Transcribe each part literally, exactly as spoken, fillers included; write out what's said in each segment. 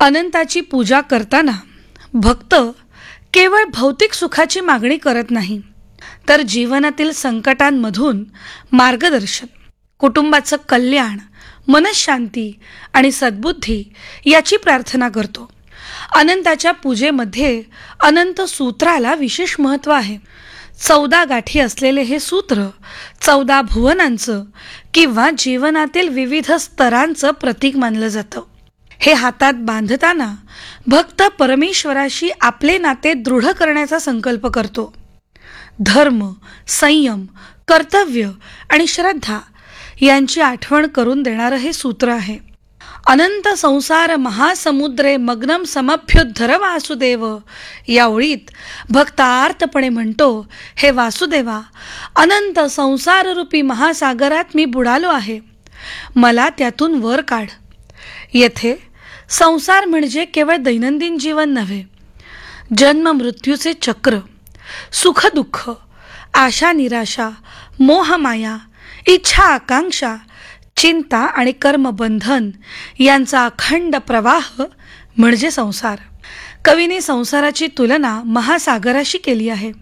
अनंताची पूजा करताना भक्त केवळ भौतिक सुखाची मागणी करत नाही, तर जीवनातील संकटांमधून मार्गदर्शन, कुटुंबाचं कल्याण, मनःशांती आणि सद्बुद्धी याची प्रार्थना करतो. अनंताच्या पूजेमध्ये अनंत सूत्राला विशेष महत्त्व आहे. चौदा गाठी असलेले हे सूत्र चौदा भुवनांचं किंवा जीवनातील विविध स्तरांचं प्रतीक मानलं जातं. हे हातात बांधताना भक्त परमेश्वराशी आपले नाते दृढ करण्याचा संकल्प करतो. धर्म, संयम, कर्तव्य आणि श्रद्धा यांची आठवण करून देणारं हे सूत्र आहे. अनंत संसार महासमुद्रे मग्नम समभ्युद्धर वासुदेव या ओळीत भक्त आर्तपणे म्हणतो, हे वासुदेवा, अनंत संसाररूपी महासागरात मी बुडालो आहे, मला त्यातून वर काढ. येथे संसार म्हणजे केवळ दैनंदिन जीवन नव्हे, जन्म मृत्यूचे चक्र, सुख दुःख, आशा निराशा, मोहमाया, इच्छा आकांक्षा, चिंता आणि कर्मबंधन यांचा अखंड प्रवाह म्हणजे संसार. कवीने संसाराची तुलना महासागराशी केली आहे.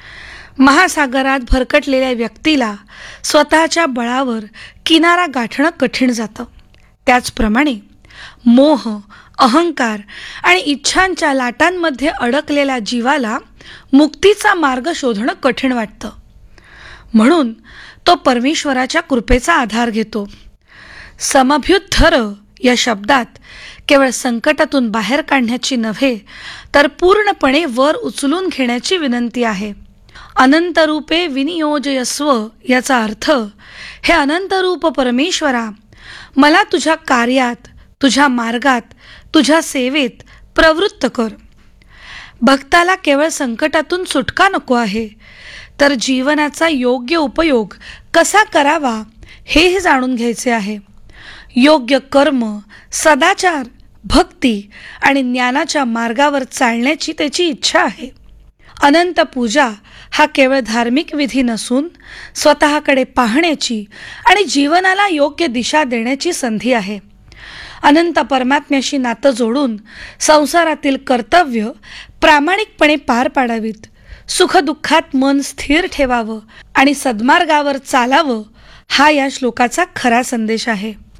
महासागरात भरकटलेल्या व्यक्तीला स्वतःच्या बळावर किनारा गाठणं कठीण जातं. त्याचप्रमाणे मोह, अहंकार आणि इच्छांच्या लाटांमध्ये अडकलेल्या जीवाला मुक्तीचा मार्ग शोधणं कठीण वाटतं. म्हणून तो परमेश्वराच्या कृपेचा आधार घेतो. समभ्युद्धर या शब्दात केवळ संकटातून बाहेर काढण्याची नव्हे, तर पूर्णपणे वर उचलून घेण्याची विनंती आहे. अनंतरूपे विनियोजयस्व याचा अर्थ, हे अनंतरूप परमेश्वरा, मला तुझ्या कार्यात, तुझ्या मार्गात, तुझ्या सेवेत प्रवृत्त कर. भक्ताला केवळ संकटातून सुटका नको आहे, तर जीवनाचा योग्य उपयोग कसा करावा हेही जाणून घ्यायचे आहे. योग्य कर्म, सदाचार, भक्ती आणि ज्ञानाच्या मार्गावर चालण्याची त्याची इच्छा आहे. अनंत पूजा हा केवळ धार्मिक विधी नसून स्वतःकडे पाहण्याची आणि जीवनाला योग्य दिशा देण्याची संधी आहे. अनंत परमात्म्याशी नातं जोडून संसारातील कर्तव्य प्रामाणिकपणे पार पाडावीत, सुखदुःखात मन स्थिर ठेवावं आणि सद्मार्गावर चालावं, हा या श्लोकाचा खरा संदेश आहे.